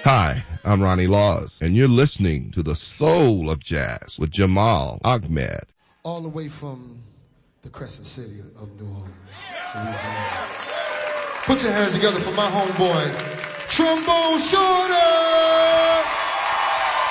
Hi, I'm Ronnie Laws, and you're listening to the Soul of Jazz with Jamal Ahmed. All the way from the Crescent City of New Orleans, Louisiana. Put your hands together for my homeboy, Trombone Shorty!